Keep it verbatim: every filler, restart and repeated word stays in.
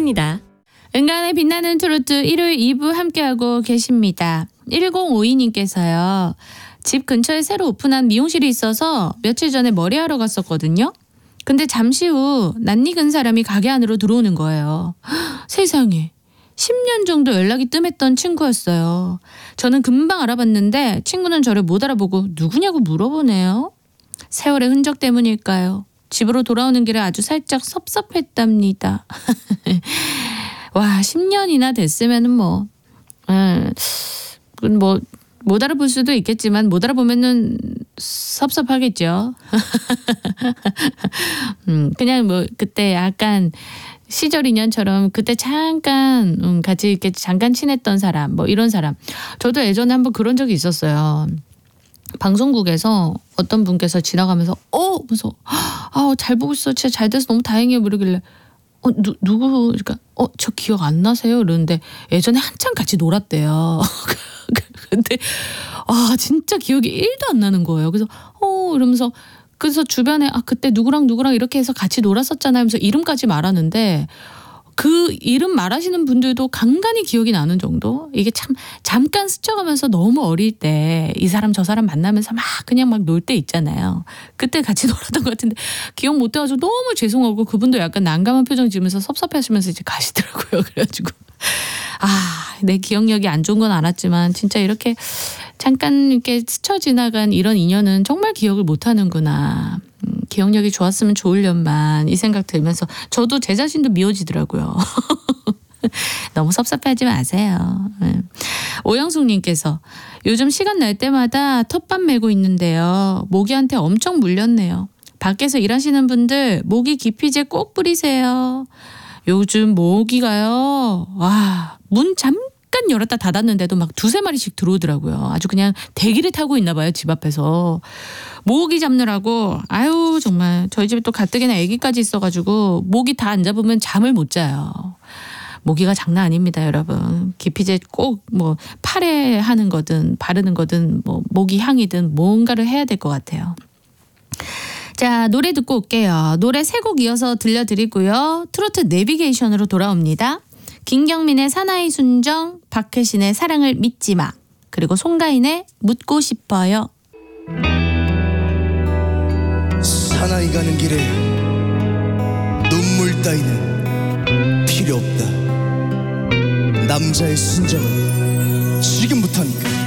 시작합니다. 은간의 빛나는 트로트 일요일 이 부 함께하고 계십니다. 일공오이 님께서요. 집 근처에 새로 오픈한 미용실이 있어서 며칠 전에 머리하러 갔었거든요. 근데 잠시 후 낯익은 사람이 가게 안으로 들어오는 거예요. 헉, 세상에. 십 년 정도 연락이 뜸했던 친구였어요. 저는 금방 알아봤는데 친구는 저를 못 알아보고 누구냐고 물어보네요. 세월의 흔적 때문일까요? 집으로 돌아오는 길에 아주 살짝 섭섭했답니다. 와, 십 년이나 됐으면은 뭐, 음, 뭐, 못 알아볼 수도 있겠지만 못 알아보면은 섭섭하겠죠. 음, 그냥 뭐 그때 약간 시절 인연처럼 그때 잠깐 음, 같이 이렇게 잠깐 친했던 사람 뭐 이런 사람. 저도 예전에 한번 그런 적이 있었어요. 방송국에서 어떤 분께서 지나가면서 어 무서 아잘 보고 있어 진짜 잘 돼서 너무 다행이에요 이러길래 어 누, 누구 그러니까 어 저 기억 안 나세요 이러는데 예전에 한참 같이 놀았대요. 근데 아 진짜 기억이 일도 안 나는 거예요. 그래서 어 이러면서 그래서 주변에 아 그때 누구랑 누구랑 이렇게 해서 같이 놀았었잖아요 하면서 이름까지 말하는데 그 이름 말하시는 분들도 간간히 기억이 나는 정도? 이게 참 잠깐 스쳐가면서 너무 어릴 때 이 사람 저 사람 만나면서 막 그냥 막 놀 때 있잖아요. 그때 같이 놀았던 것 같은데 기억 못 해가지고 너무 죄송하고 그분도 약간 난감한 표정 지으면서 섭섭해하시면서 이제 가시더라고요. 그래가지고 아, 내 기억력이 안 좋은 건 알았지만 진짜 이렇게 잠깐 이렇게 스쳐 지나간 이런 인연은 정말 기억을 못 하는구나. 음, 기억력이 좋았으면 좋으련만 이 생각 들면서 저도 제 자신도 미워지더라고요. 너무 섭섭해하지 마세요. 네. 오영숙님께서 요즘 시간 날 때마다 텃밭 메고 있는데요. 모기한테 엄청 물렸네요. 밖에서 일하시는 분들 모기 기피제 꼭 뿌리세요. 요즘 모기가요. 와, 문 잠깐 열었다 닫았는데도 막 두세 마리씩 들어오더라고요. 아주 그냥 대기를 타고 있나 봐요. 집 앞에서. 모기 잡느라고 아유 정말 저희 집에 또 가뜩이나 아기까지 있어가지고 모기 다 안 잡으면 잠을 못 자요. 모기가 장난 아닙니다, 여러분. 기피제 꼭 뭐 팔에 하는 거든 바르는 거든 뭐 모기 향이든 뭔가를 해야 될 것 같아요. 자, 노래 듣고 올게요. 노래 세 곡 이어서 들려드리고요. 트로트 내비게이션으로 돌아옵니다. 김경민의 사나이 순정, 박혜신의 사랑을 믿지 마, 그리고 송가인의 묻고 싶어요. 사나이 가는 길에 눈물 따위는 필요 없다. 남자의 순정은 지금부터니까.